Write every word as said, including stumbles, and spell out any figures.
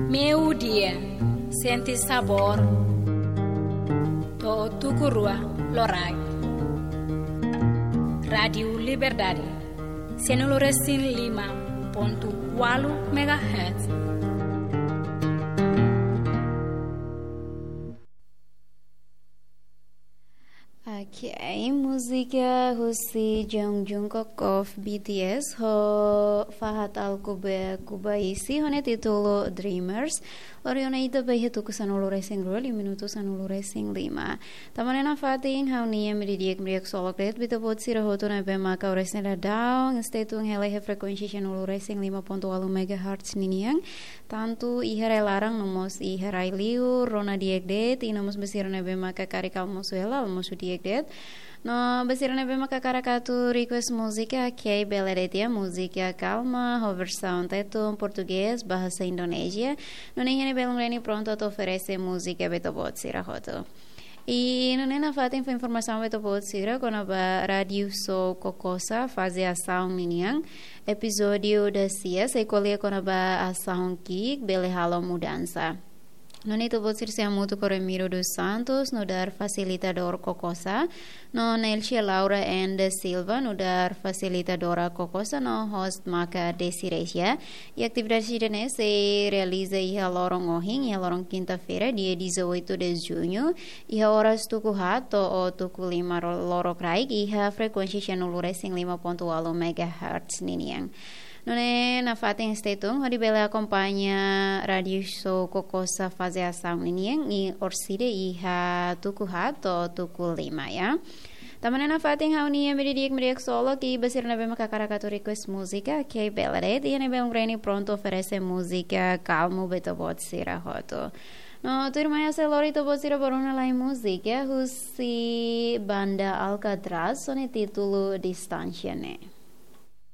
Meu dia, senti sabor, to tukurua lorai. Radio Liberdade, senoloresin lima ponto walu megahertz. Okay, música Husi Jung Jungkook of B T S ho Fahad Al-Kuba Kubaisi hone titulo Dreamers. Loriona ita bayi tuku sanulu racing roll di minuto sanulu racing lima. Tamanena fating haunia meridiak meriak solok det bita bot sira hoto na be maka resna down stay tung hele he frekuensi sanulu racing lima ponto walu megahertz niniang. Tantu ihare larang nomos iharai liu rona diek det inomos besirana be maka karikal mosuela mosu diek det. No, besirana be maka karakatu request musika kei beleretia musika calma, hover sound tetum português, bahasa Indonesia. No nem belum reni pronto to oferece música beto bot sira hoto. E no nem na fatem foi informação beto bot sira quando ba radio so kokosa fazer ação miniang episódio da sia se colia quando ba ação kik bele halo mudança. No nito bot sir se amuto Coremiro dos Santos no dar facilitador Cocosa no Nelcia Laura and Silva no dar facilitadora Cocosa no host maka Desiresia e atividade chilena se realiza iha lorong ohing iha lorong quinta-feira dia dezoito de junho iha horas tuku hato o tuku lima loro kraik iha frekuensi channel racing lima ponto walu megahertz niniang. Nune na fating statung hodi bela acompanha radio show Cocosa fazer ação niniang i orside iha tuku hato tuku lima ya. Tamane na fating haunia meridiak meriak solo ki basir na be makakarakato request música que bela red e ne be um greni pronto oferece música calmo beto bot sira hoto. No, tu irmã se lorito bot sira borona lai música husi banda Alcatraz sone título Distancia ne.